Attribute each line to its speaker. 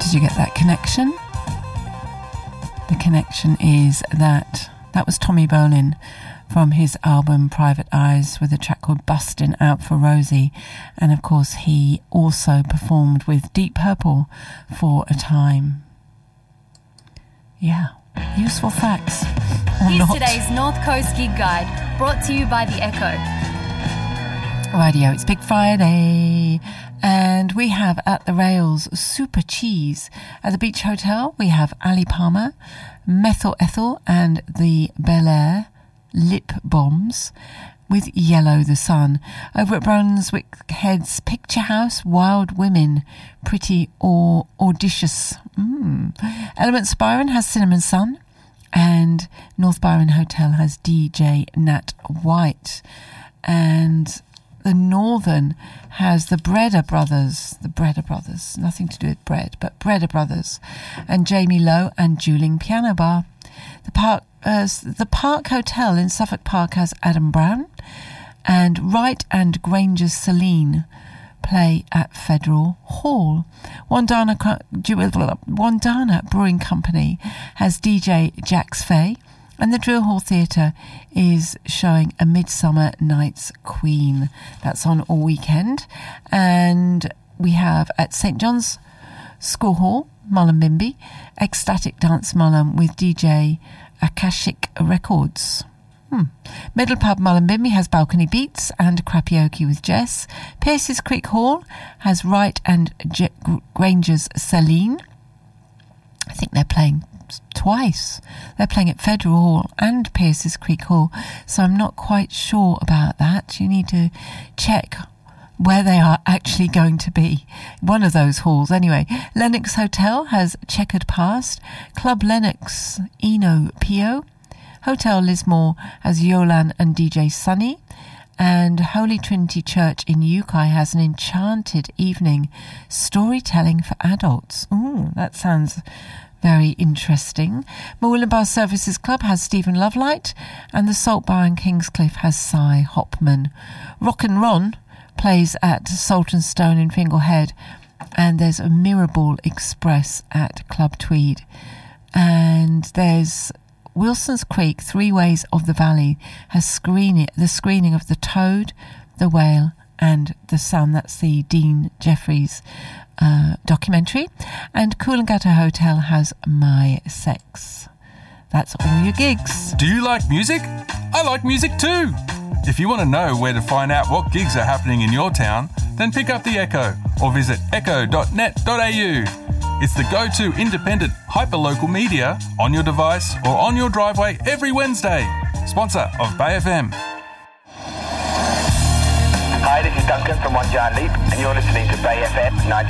Speaker 1: Did you get that connection? The connection is that was Tommy Bolin from his album Private Eyes with a track called Bustin' Out for Rosie. And of course he also performed with Deep Purple for a time. Yeah, useful facts.
Speaker 2: Here's today's North Coast Gig Guide, brought to you by The Echo.
Speaker 1: Radio, it's Big Friday. And we have at the Rails Super Cheese. At the Beach Hotel, we have Ali Palmer, Methyl Ethel and the Bel Air Lip Bombs with Yellow the Sun. Over at Brunswick Head's Picture House, Wild Women, Pretty or Audacious. Elements Byron has Cinnamon Sun, and North Byron Hotel has DJ Nat White. And the Northern has the Breda Brothers, nothing to do with bread, but Breda Brothers, and Jamie Lowe and Dueling Piano Bar. The Park Hotel in Suffolk Park has Adam Brown, and Wright and Granger's Celine play at Federal Hall. Wandana Brewing Company has DJ Jax Fay, and the Drill Hall Theatre is showing A Midsummer Night's Queen. That's on all weekend. And we have at St John's School Hall, Mullumbimby, Ecstatic Dance Mullum with DJ Akashic Records. Middle Pub Mullumbimby has Balcony Beats and Crapioke with Jess. Pierce's Creek Hall has Wright and Granger's Celine. I think they're playing twice. They're playing at Federal Hall and Pierce's Creek Hall, so I'm not quite sure about that. You need to check where they are actually going to be. One of those halls. Anyway, Lennox Hotel has Checkered Past, Club Lennox, Eno Pio, Hotel Lismore has Yolan and DJ Sunny, and Holy Trinity Church in Yukai has an enchanted evening storytelling for adults. Ooh, that sounds very interesting. Moorland Bar Services Club has Stephen Lovelight, and the Salt Bar in Kingscliff has Cy Hopman. Rock and Ron plays at Salt and Stone in Finglehead, and there's a Mirrorball Express at Club Tweed. And there's Wilson's Creek, Three Ways of the Valley, has the screening of The Toad, The Whale and The Sun. That's the Dean Jeffries documentary. And Coolangatta Hotel has My Sex. That's all your gigs.
Speaker 3: Do you like music? I like music too. If you want to know where to find out what gigs are happening in your town, then pick up The Echo or visit echo.net.au. It's the go-to independent hyperlocal media on your device or on your driveway every Wednesday. Sponsor of Bay FM.
Speaker 4: Hi, this is Duncan from One Giant Leap, and you're listening to Bay FM 90.